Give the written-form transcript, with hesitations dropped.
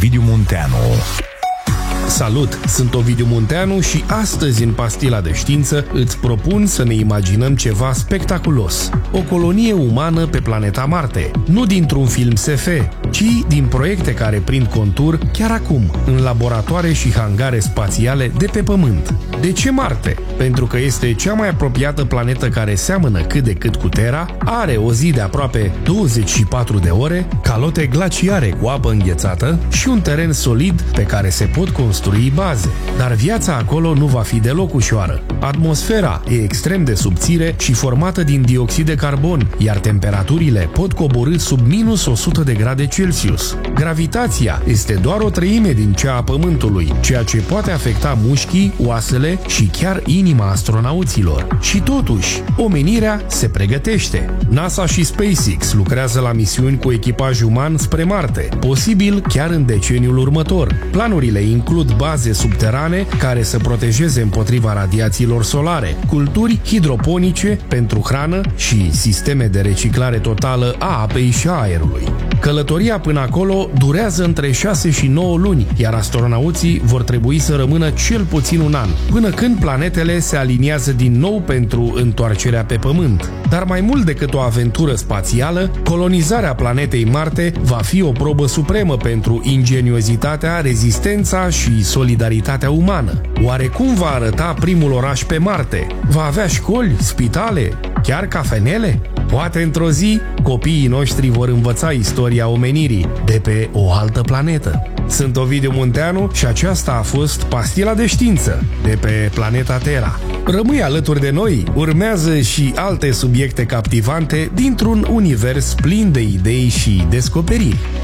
Ovidiu Munteanu. Salut, sunt Ovidiu Munteanu și astăzi în Pastila de Știință îți propun să ne imaginăm ceva spectaculos. O colonie umană pe planeta Marte, nu dintr-un film SF, ci din proiecte care prind contur chiar acum, în laboratoare și hangare spațiale de pe Pământ. De ce Marte? Pentru că este cea mai apropiată planetă care seamănă cât de cât cu Terra, are o zi de aproape 24 de ore, calote glaciare cu apă înghețată și un teren solid pe care se pot construi baze. Dar viața acolo nu va fi deloc ușoară. Atmosfera e extrem de subțire și formată din dioxid de carbon, iar temperaturile pot coborî sub minus 100 de grade Celsius. Gravitația este doar o treime din cea a Pământului, ceea ce poate afecta mușchii, oasele și chiar inima astronauților. Și totuși, omenirea se pregătește. NASA și SpaceX lucrează la misiuni cu echipaj uman spre Marte, posibil chiar în deceniul următor. Planurile includ baze subterane care să protejeze împotriva radiațiilor solare, culturi hidroponice pentru hrană și sisteme de reciclare totală a apei și a aerului. Călătoria până acolo durează între 6 și 9 luni, iar astronauții vor trebui să rămână cel puțin un an, până când planetele se aliniază din nou pentru întoarcerea pe Pământ. Dar mai mult decât o aventură spațială, colonizarea planetei Marte va fi o probă supremă pentru ingeniozitatea, rezistența și solidaritatea umană. Oare cum va arăta primul oraș pe Marte? Va avea școli, spitale, chiar cafenele? Poate într-o zi, copiii noștri vor învăța istoria omenirii de pe o altă planetă. Sunt Ovidiu Munteanu și aceasta a fost Pastila de Știință de pe planeta Terra. Rămâi alături de noi, urmează și alte subiecte captivante dintr-un univers plin de idei și descoperiri.